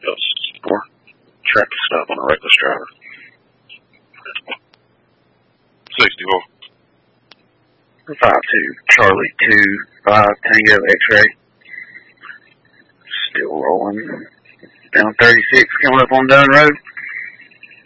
That's more traffic stop on a reckless driver. 64. 52 Charlie 25 Tango X-ray. Still rolling. Down 36 coming up on Dunn Road.